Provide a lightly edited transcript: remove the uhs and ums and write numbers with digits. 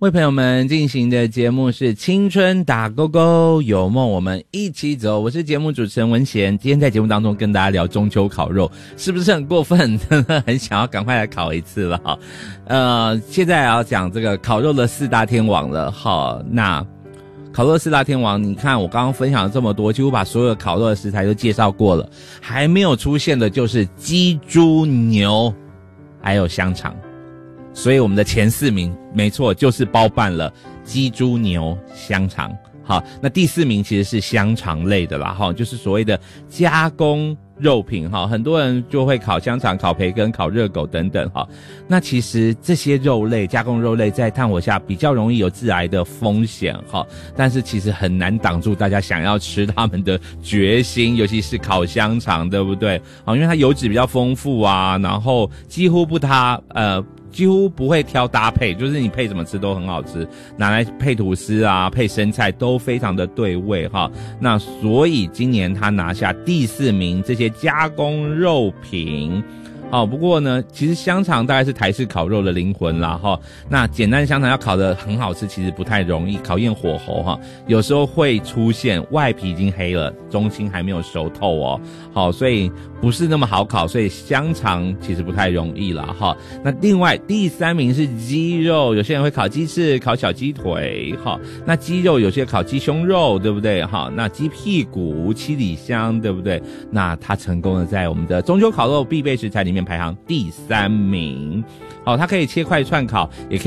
为朋友们进行的节目是青春打勾勾，有梦我们一起走。我是节目主持人文贤，今天在节目当中跟大家聊中秋烤肉，是不是很过分？真的很想要赶快来烤一次了哈。现在要讲这个烤肉的四大天王了哈。那烤肉四大天王，你看我刚刚分享了这么多，几乎把所有的烤肉的食材都介绍过了，还没有出现的就是鸡、猪、牛，还有香肠。所以我们的前4名，没错，就是包办了鸡、猪、牛、香肠。好，那第4名其实是香肠类的啦，哈，就是所谓的加工肉品哈，很多人就会烤香肠、烤培根、烤热狗等等哈。那其实这些肉类、加工肉类在炭火下比较容易有致癌的风险哈，但是其实很难挡住大家想要吃它们的决心，尤其是烤香肠，对不对？因为它油脂比较丰富啊，然后几乎不会挑搭配，就是你配怎么吃都很好吃，拿来配吐司啊，配生菜都非常的对味哈。那所以今年他拿下第4名，这些加工肉品。好，不过呢，其实香肠大概是台式烤肉的灵魂啦哈。那简单香肠要烤得很好吃，其实不太容易，考验火候哈。有时候会出现外皮已经黑了，中心还没有熟透哦。好，所以不是那么好烤，所以香肠其实不太容易啦哈。那另外第3名是鸡肉，有些人会烤鸡翅、烤小鸡腿哈。那鸡肉有些烤鸡胸肉，对不对哈？那鸡屁股、七里香，对不对？那它成功的在我们的中秋烤肉必备食材里面排行第3名。好，它可以切块串烤，也可以